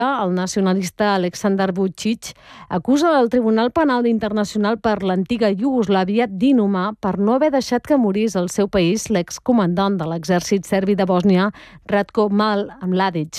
El nacionalista Aleksandar Vučić acusa el Tribunal Penal Internacional per l'antiga Iugoslàvia d'inhumà per no haver deixat que morís al seu país l'excomandant de l'exèrcit serbi de Bòsnia, Ratko Mladić.